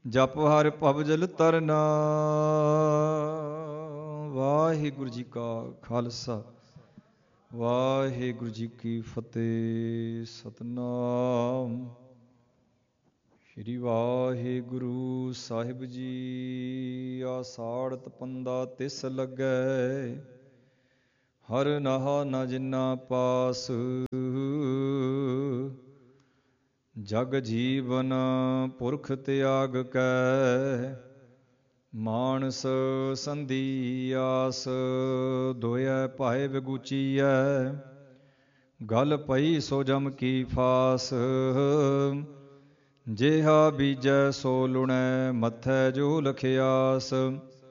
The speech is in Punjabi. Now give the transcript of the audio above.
ਜਪ ਹਰਿ ਭਵ ਜਲ ਤਰਨਾ। ਵਾਹਿਗੁਰੂ ਜੀ ਕਾ ਖਾਲਸਾ ਵਾਹਿਗੁਰੂ ਜੀ ਕੀ ਫਤਿਹ। ਸਤਨਾਮ ਸ਼੍ਰੀ ਵਾਹਿਗੁਰੂ ਸਾਹਿਬ ਜੀ। ਆਸਾੜਤ ਪੰਦਾ ਤਿਸ ਲੱਗੈ, ਹਰ ਨਹਾ ਨ ਜਿਨਾ ਪਾਸ। ਜਗ ਜੀਵਨ ਪੁਰਖ ਤਿਆਗ ਕੈ, ਮਾਨਸ ਸੰਧੀ ਆਸ। ਦੋਇ ਭਾਇ ਵਿਗੂਚੀਐ, ਗਲ ਪਈ ਸੋ ਜਮ ਕੀ ਫਾਸ। ਜਿਹਾ ਬੀਜੈ ਸੋ ਲੁਣੈ, ਮਥੈ ਜੋ ਲਖਿਆਸ।